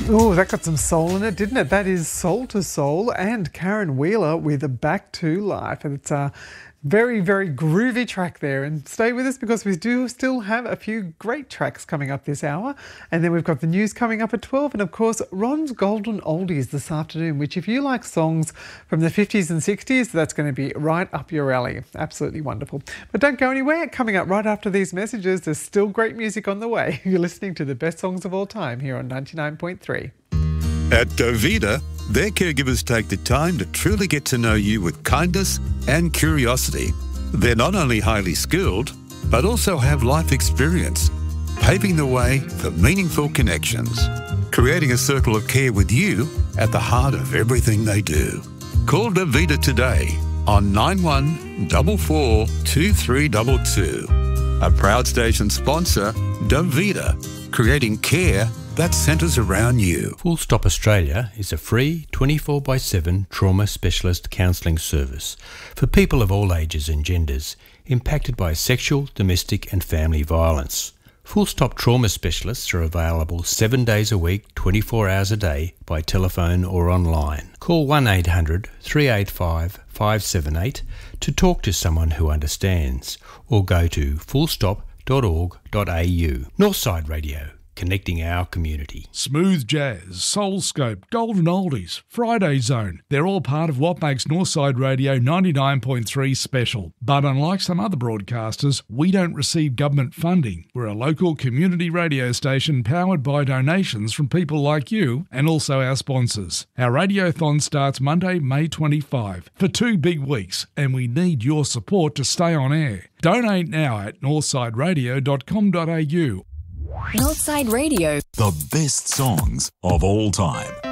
Oh, that got some soul in it, didn't it? That is Soul to Soul and Karen Wheeler with Back to Life. And it's a very, very groovy track there. And stay with us because we do still have a few great tracks coming up this hour. And then we've got the news coming up at 12. And of course, Ron's Golden Oldies this afternoon, which if you like songs from the 50s and 60s, that's going to be right up your alley. Absolutely wonderful. But don't go anywhere. Coming up right after these messages, there's still great music on the way. You're listening to the best songs of all time here on 99.3. At Dovida, their caregivers take the time to truly get to know you with kindness and curiosity. They're not only highly skilled, but also have life experience, paving the way for meaningful connections, creating a circle of care with you at the heart of everything they do. Call Dovida today on 9144 2322. A proud station sponsor, Dovida, creating care that centres around you. Full Stop Australia is a free 24/7 trauma specialist counselling service for people of all ages and genders impacted by sexual, domestic and family violence. Full Stop trauma specialists are available 7 days a week, 24 hours a day by telephone or online. Call 1800 385 578 to talk to someone who understands or go to fullstop.org.au. Northside Radio, connecting our community. Smooth Jazz, Soulscope, Golden Oldies, Friday Zone. They're all part of what makes Northside Radio 99.3 special. But unlike some other broadcasters, we don't receive government funding. We're a local community radio station powered by donations from people like you and also our sponsors. Our radiothon starts Monday, May 25 for 2 big weeks, and we need your support to stay on air. Donate now at northsideradio.com.au. Northside Radio. The best songs of all time.